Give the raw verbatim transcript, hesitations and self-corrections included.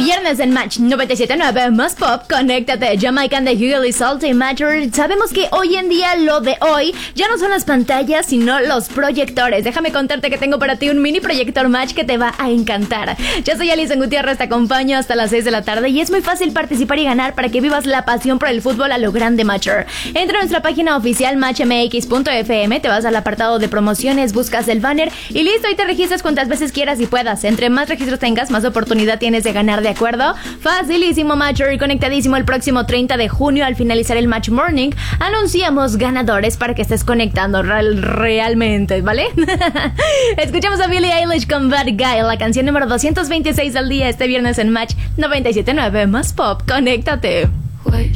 Viernes en Match noventa y siete punto nueve más pop, conéctate. Jamaica and the Hughley Salty Matter. Sabemos que hoy en día lo de hoy ya no son las pantallas, sino los proyectores. Déjame contarte que tengo para ti un mini proyector Match que te va a encantar. Yo soy Alison Gutiérrez, te acompaño hasta las seis de la tarde y es muy fácil participar y ganar para que vivas la pasión por el fútbol a lo grande, Matcher. Entra a nuestra página oficial match m x punto f m, te vas al apartado de promociones, buscas el banner y listo, y te registras cuantas veces quieras y puedas. Entre más registros tengas, más oportunidad tienes de ganar, ¿de acuerdo? Facilísimo, Matcher, y conectadísimo. El próximo treinta de junio, al finalizar el Match Morning, anunciamos ganadores para que estés conectando real, realmente, ¿vale? Escuchamos a Billie Eilish con Bad Guy, la canción número doscientos veintiséis al día, este viernes en Match noventa y siete punto nueve más pop. Conéctate.